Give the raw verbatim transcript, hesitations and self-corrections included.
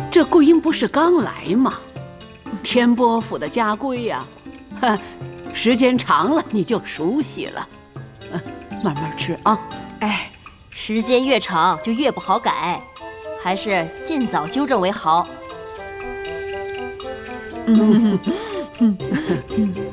这桂英不是刚来吗？天波府的家规呀、啊，时间长了你就熟悉了。嗯，慢慢吃啊。 哎，时间越长就越不好改，还是尽早纠正为好。 嗯。